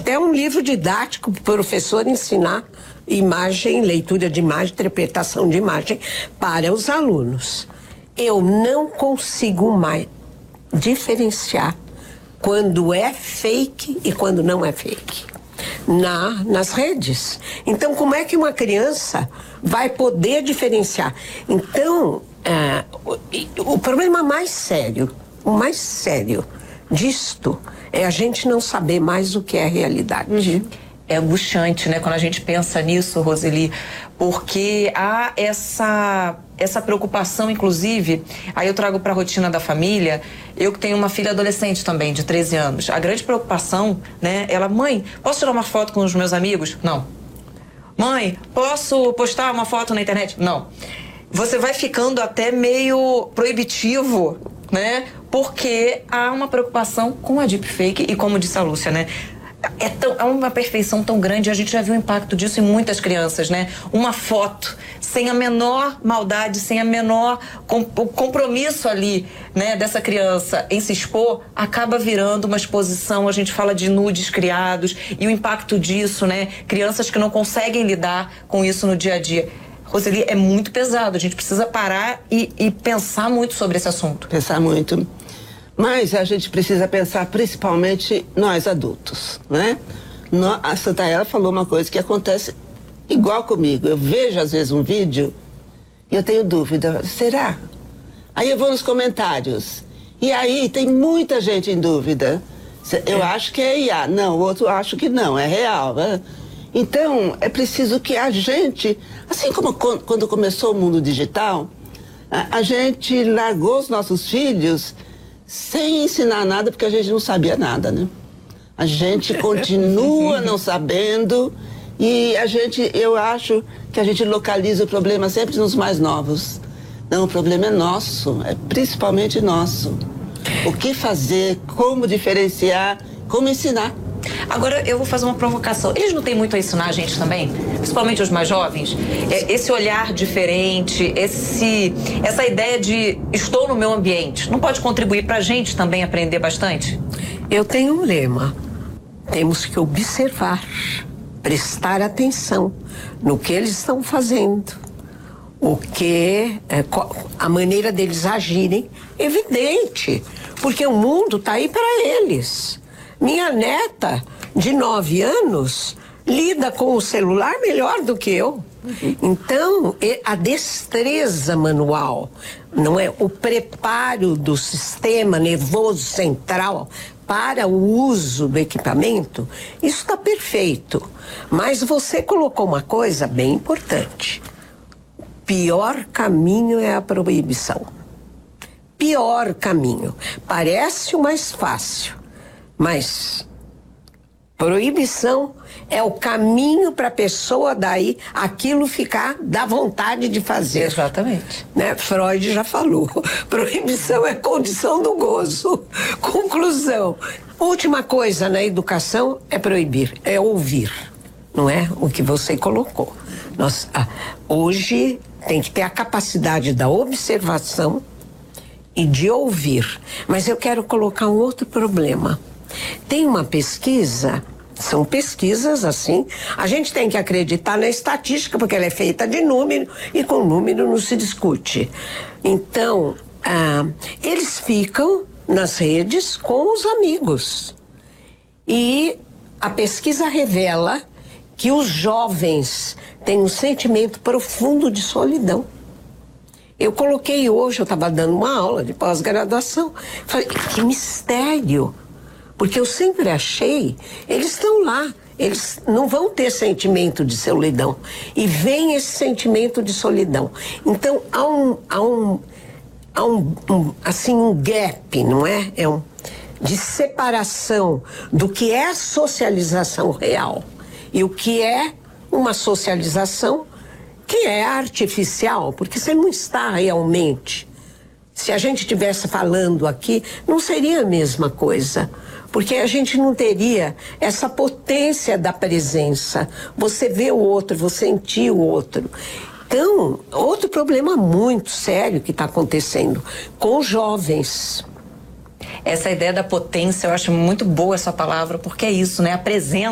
até um livro didático para o professor ensinar imagem, leitura de imagem, interpretação de imagem para os alunos. Eu não consigo mais diferenciar quando é fake e quando não é fake nas redes. Então, como é que uma criança vai poder diferenciar? Então, o problema mais sério, o mais sério disto é a gente não saber mais o que é realidade. Uhum. É angustiante, né, quando a gente pensa nisso, Roseli, porque há essa preocupação, inclusive, aí eu trago para a rotina da família, eu que tenho uma filha adolescente também, de 13 anos, a grande preocupação, né, mãe, posso tirar uma foto com os meus amigos? Não. Mãe, posso postar uma foto na internet? Não. Você vai ficando até meio proibitivo, né, porque há uma preocupação com a deepfake e, como disse a Lúcia, né, é uma perfeição tão grande, a gente já viu o impacto disso em muitas crianças, né? Uma foto sem a menor maldade, sem a menor compromisso ali, né, dessa criança em se expor, acaba virando uma exposição. A gente fala de nudes criados e o impacto disso, né? Crianças que não conseguem lidar com isso no dia a dia. Roseli, é muito pesado, a gente precisa parar e pensar muito sobre esse assunto. Pensar muito. Mas a gente precisa pensar principalmente nós adultos, né? A Santaella falou uma coisa que acontece igual comigo. Eu vejo às vezes um vídeo e eu tenho dúvida, será? Aí eu vou nos comentários e aí tem muita gente em dúvida. Eu acho que é IA, não, o outro acho que não, é real, né? Então é preciso que a gente, assim como quando começou o mundo digital, a gente largou os nossos filhos sem ensinar nada, porque a gente não sabia nada, né? A gente continua não sabendo e eu acho que a gente localiza o problema sempre nos mais novos. Não, o problema é nosso, é principalmente nosso. O que fazer, como diferenciar, como ensinar. Agora eu vou fazer uma provocação. Eles não têm muito a ensinar a gente também? Principalmente os mais jovens? Esse olhar diferente, essa ideia de estou no meu ambiente, não pode contribuir para a gente também aprender bastante? Eu tenho um lema. Temos que observar, prestar atenção no que eles estão fazendo. A maneira deles agirem, evidente. Porque o mundo está aí para eles. Minha neta, de 9 anos, lida com o celular melhor do que eu. Então, a destreza manual, não é? O preparo do sistema nervoso central para o uso do equipamento, isso está perfeito. Mas você colocou uma coisa bem importante. O pior caminho é a proibição. Pior caminho. Parece o mais fácil. Mas proibição é o caminho para a pessoa daí aquilo ficar da vontade de fazer. Exatamente. Né? Freud já falou. Proibição é condição do gozo. Conclusão. Última coisa na educação é proibir, é ouvir. Não é o que você colocou. Hoje tem que ter a capacidade da observação e de ouvir. Mas eu quero colocar um outro problema. Tem uma pesquisa, são pesquisas assim, a gente tem que acreditar na estatística, porque ela é feita de número, e com número não se discute. Então, eles ficam nas redes com os amigos. E a pesquisa revela que os jovens têm um sentimento profundo de solidão. Eu coloquei hoje, eu estava dando uma aula de pós-graduação, falei, que mistério! Porque eu sempre achei, eles estão lá, eles não vão ter sentimento de solidão. E vem esse sentimento de solidão. Então, há um gap, não é? De separação do que é socialização real e o que é uma socialização que é artificial, porque você não está realmente. Se a gente estivesse falando aqui, não seria a mesma coisa. Porque a gente não teria essa potência da presença. Você vê o outro, você sentir o outro. Então, outro problema muito sério que está acontecendo com jovens. Essa ideia da potência, eu acho muito boa essa palavra, porque é isso, né? A presença.